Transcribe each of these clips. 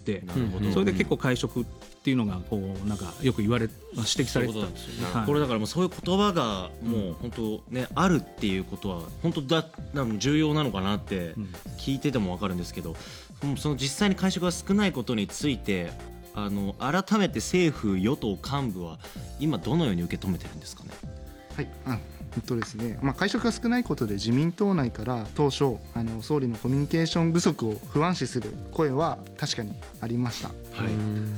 て、それで結構会食っていうのがこうなんかよく指摘されてたんですよね。 これだからもうそういう言葉がもう本当ね、あるっていうことは本当重要なのかなって聞いてても分かるんですけど、その実際に会食が少ないことについて改めて政府与党幹部は今どのように受け止めてるんですかね。 はい、ですね、会食が少ないことで自民党内から当初総理のコミュニケーション不足を不安視する声は確かにありました。はい、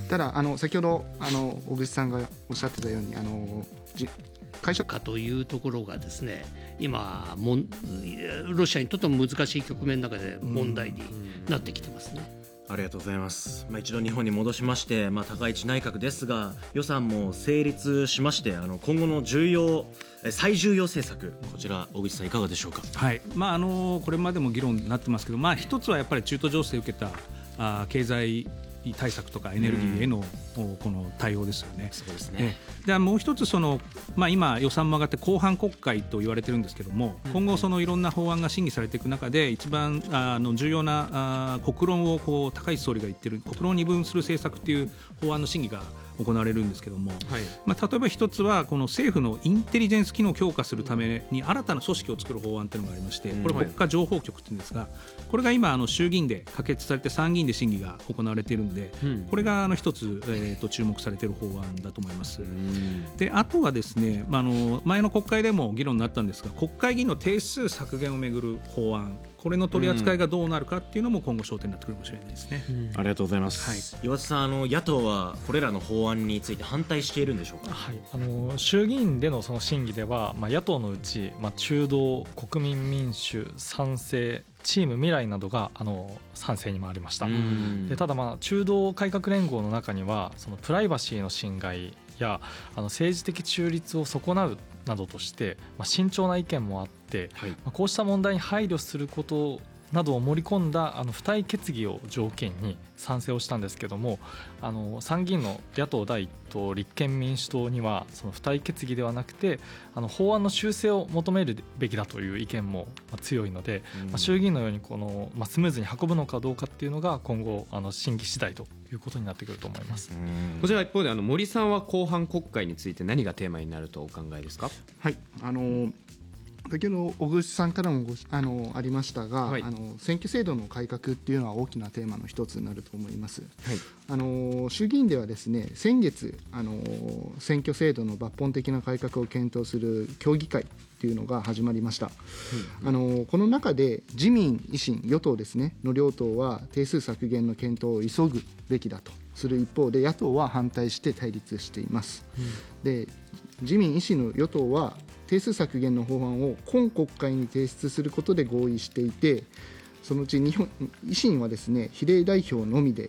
ただ先ほど小口さんがおっしゃってたように会食化というところがですね、今ロシアにとっても難しい局面の中で問題になってきてますね。 ありがとうございます。一度日本に戻しまして、高市内閣ですが予算も成立しまして、今後の最重要政策、こちら小口さんいかがでしょうか。 はい、これまでも議論になってますけど、一つはやっぱり中東情勢を受けた経済対策とかエネルギーへのこの対応ですよね。 そうですね。 でもう一つ今予算も上がって後半国会と言われてるんですけども、今後いろんな法案が審議されていく中で一番重要な国論を高市総理が言ってる国論を二分する政策という法案の審議が行われるんですけども、例えば一つはこの政府のインテリジェンス機能を強化するために新たな組織を作る法案というのがありまして、これ国家情報局というんですが、これが今衆議院で可決されて参議院で審議が行われているので、これが一つ注目されている法案だと思います。であとはですね、前の国会でも議論になったんですが、国会議員の定数削減をめぐる法案、これの取り扱いがどうなるかっていうのも今後焦点になってくるかもしれないですね。 ありがとうございます。岩田さん、野党はこれらの法案について反対しているんでしょうか。 はい、衆議院でのその審議では、野党のうち、中道、国民民主、賛成、チーム未来などが賛成に回りました。でただ中道改革連合の中にはそのプライバシーの侵害や政治的中立を損なうなどとして、慎重な意見もあって、こうした問題に配慮することなどを盛り込んだ付帯決議を条件に賛成をしたんですけども、参議院の野党第一党立憲民主党にはその付帯決議ではなくて法案の修正を求めるべきだという意見も強いので、衆議院のようにスムーズに運ぶのかどうかっていうのが今後審議次第ということになってくると思います。 こちら一方で森さんは後半国会について何がテーマになるとお考えですか。 はい、先ほど小口さんからもありましたが、選挙制度の改革っていうのは大きなテーマの一つになると思います。衆議院ではですね、先月選挙制度の抜本的な改革を検討する協議会というのが始まりました。この中で自民、維新、与党ですねの両党は定数削減の検討を急ぐべきだとする一方で、野党は反対して対立しています。で自民、維新の与党は定数削減の法案を今国会に提出することで合意していて、そのうち維新はですね、比例代表のみで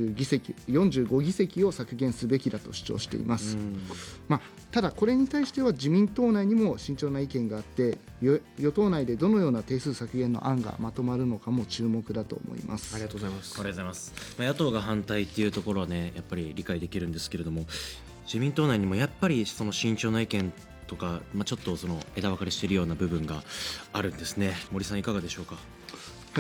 45議席を削減すべきだと主張しています。ただこれに対しては自民党内にも慎重な意見があって、与党内でどのような定数削減の案がまとまるのかも注目だと思います。 ありがとうございます。 ありがとうございます。野党が反対っていうところはね、やっぱり理解できるんですけれども、自民党内にもやっぱりその慎重な意見とか、ちょっとその枝分かれしているような部分があるんですね。森さんいかがでしょうか。 はい、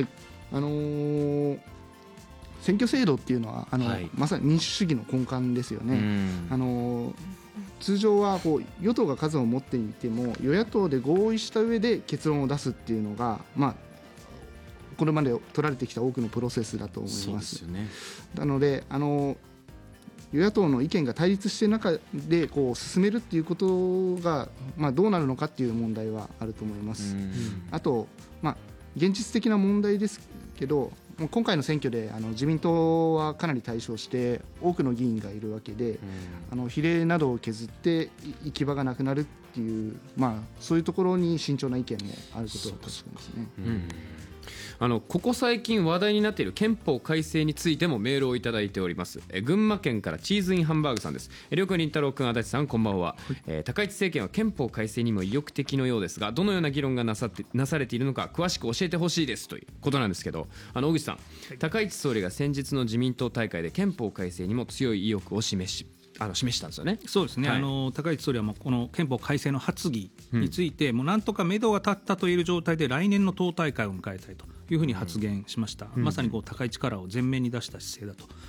選挙制度っていうのはまさに民主主義の根幹ですよね。通常は与党が数を持っていても与野党で合意した上で結論を出すっていうのが、これまで取られてきた多くのプロセスだと思います。そうですよね。なので与野党の意見が対立している中で進めるっていうことが、どうなるのかっていう問題はあると思います。あと、現実的な問題ですけど、今回の選挙で自民党はかなり大勝して多くの議員がいるわけで、比例などを削って行き場がなくなるっていう、そういうところに慎重な意見もあることは確かですね。 ここ最近話題になっている憲法改正についてもメールをいただいております。群馬県からチーズインハンバーグさんです。りょうくん、りんたろうくん、足立さん、こんばんは。高市政権は憲法改正にも意欲的のようですが、どのような議論がなされているのか詳しく教えてほしいですということなんですけど、小口さん、高市総理が先日の自民党大会で憲法改正にも強い意欲を示したんですよね。 そうですね、高市総理はこの憲法改正の発議について、もうなんとか目処が立ったといる状態で来年の党大会を迎えたいというふうに発言しました。まさに高市カラーを前面に出した姿勢だと